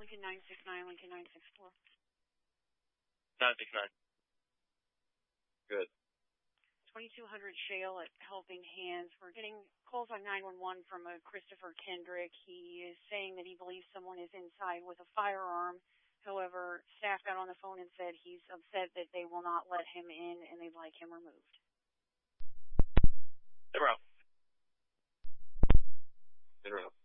Lincoln 969, Lincoln 964. 969. Good. 2200 Shale at Helping Hands. We're getting calls on 911 from a Christopher Kendrick. He is saying that he believes someone is inside with a firearm. However, staff got on the phone and said he's upset that they will not let him in and they'd like him removed. Hey, bro.